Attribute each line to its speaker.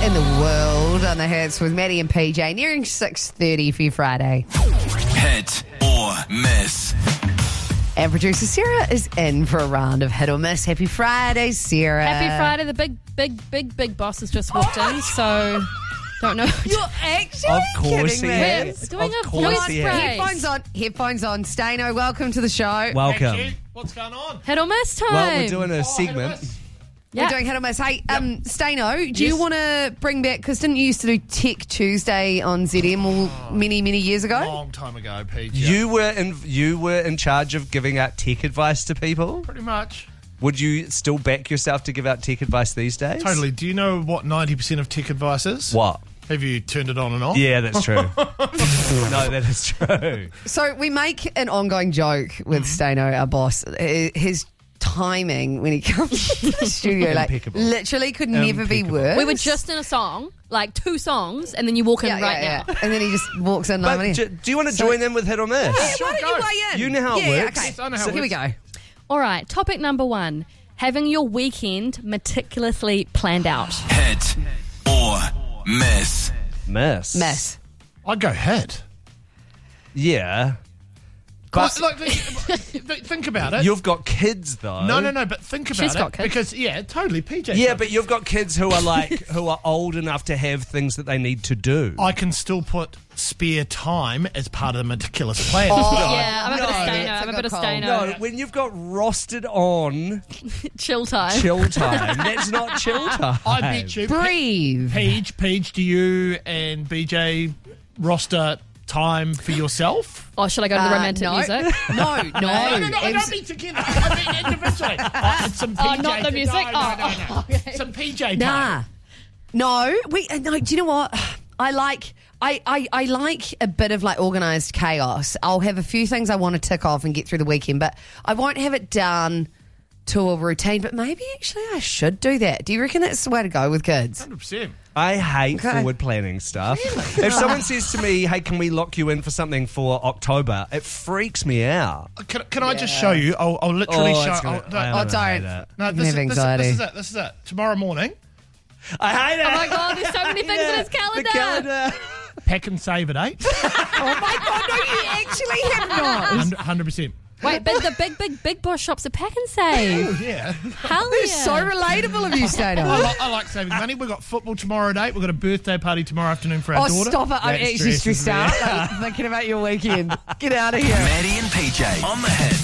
Speaker 1: in the world on the hits with Maddie and PJ, nearing 6:30 for your Friday.
Speaker 2: Hit or miss.
Speaker 1: And producer Sarah is in for a round of hit or miss. Happy Friday, Sarah.
Speaker 3: Happy Friday. The big boss has just walked in, so don't know.
Speaker 1: You're actually
Speaker 4: Of course
Speaker 1: kidding
Speaker 4: he
Speaker 1: me.
Speaker 4: has.
Speaker 3: Doing
Speaker 4: Of
Speaker 3: a
Speaker 4: course
Speaker 3: voice
Speaker 4: he
Speaker 3: break.
Speaker 4: has.
Speaker 1: Headphones on. Staino, welcome to the show.
Speaker 4: Welcome.
Speaker 5: What's going on?
Speaker 3: Hit or miss time.
Speaker 4: Well, we're doing a segment.
Speaker 3: Yeah.
Speaker 1: We're doing hit or miss. Hey, Staino, do you want to bring back, because didn't you used to do Tech Tuesday on ZM many years ago?
Speaker 5: Long time ago, PJ.
Speaker 4: You were in charge of giving out tech advice to people.
Speaker 5: Pretty much.
Speaker 4: Would you still back yourself to give out tech advice these days?
Speaker 5: Totally. Do you know what 90% of tech advice is?
Speaker 4: What?
Speaker 5: Have you turned it on and off?
Speaker 4: Yeah, that's true. No, that is true.
Speaker 1: So we make an ongoing joke with Staino, our boss. His timing when he comes to the studio, like,
Speaker 4: Impeccable.
Speaker 1: literally could never be
Speaker 4: Impeccable.
Speaker 1: worse.
Speaker 3: We were just in a song, like 2 songs, and then you walk in now.
Speaker 1: And then he just walks in.
Speaker 4: But
Speaker 1: like,
Speaker 4: do you want to join in with hit or miss?
Speaker 1: yeah,
Speaker 5: Sure,
Speaker 1: why don't
Speaker 5: go.
Speaker 1: you weigh in?
Speaker 4: You know how it works.
Speaker 1: Okay.
Speaker 5: Yes, I know how
Speaker 1: So
Speaker 5: it
Speaker 1: here we
Speaker 5: works.
Speaker 1: go.
Speaker 3: All right, topic number 1. Having your weekend meticulously planned out.
Speaker 2: Hit or miss.
Speaker 1: Miss.
Speaker 5: I'd go hit.
Speaker 4: Yeah.
Speaker 5: But think about it.
Speaker 4: You've got kids though.
Speaker 5: No, but think about
Speaker 3: She's
Speaker 5: it.
Speaker 3: got kids.
Speaker 5: Because, totally, PJ.
Speaker 4: Yeah, but you've got kids who are who are old enough to have things that they need to do.
Speaker 5: I can still put spare time as part of the meticulous plan.
Speaker 3: Yeah, I'm a bit of
Speaker 1: no,
Speaker 3: Staino.
Speaker 1: that's
Speaker 3: I'm
Speaker 1: a
Speaker 3: a bit of
Speaker 1: good
Speaker 3: Staino.
Speaker 4: No, when you've got rostered on
Speaker 3: Chill time.
Speaker 4: chill time, that's not chill time.
Speaker 5: I bet you.
Speaker 1: Breathe.
Speaker 5: Paige, do you and BJ roster time for yourself?
Speaker 3: Or should I go to the romantic
Speaker 1: no.
Speaker 3: music?
Speaker 1: No.
Speaker 5: I don't mean together. I mean individually. Some PJ.
Speaker 3: not the music?
Speaker 5: No.
Speaker 3: Okay.
Speaker 5: Some PJ time.
Speaker 1: Nah. No. No. Do you know what? I like a bit of organised chaos. I'll have a few things I want to tick off and get through the weekend, but I won't have it down to a routine. But maybe actually I should do that. Do you reckon that's the way to go with kids?
Speaker 5: 100%.
Speaker 4: I hate
Speaker 1: Okay.
Speaker 4: forward planning stuff. If someone says to me, hey, can we lock you in for something for October, it freaks me out.
Speaker 5: Can I just show you? I'll literally show.
Speaker 4: it's gonna- I
Speaker 1: Oh,
Speaker 4: hate
Speaker 1: don't.
Speaker 4: it.
Speaker 5: No,
Speaker 1: You can have anxiety.
Speaker 5: This is it. Tomorrow morning,
Speaker 4: I hate it.
Speaker 3: Oh my God, there's so many things in his calendar.
Speaker 4: The calendar.
Speaker 5: pack and save at 8.
Speaker 1: Oh my God! No, you actually have not.
Speaker 5: 100%.
Speaker 3: Wait, but the big boss shops are Pack and Save.
Speaker 5: Yeah.
Speaker 3: Hell yeah.
Speaker 1: It's so relatable of you, Staino.
Speaker 5: I like saving money. We've got football tomorrow at 8. We've got a birthday party tomorrow afternoon for our
Speaker 1: Oh,
Speaker 5: daughter.
Speaker 1: stop it. I'm
Speaker 4: That
Speaker 1: actually
Speaker 4: stresses
Speaker 1: stressed
Speaker 4: me
Speaker 1: out. Thinking about your weekend. Get out of here.
Speaker 2: Maddie and PJ on the hit.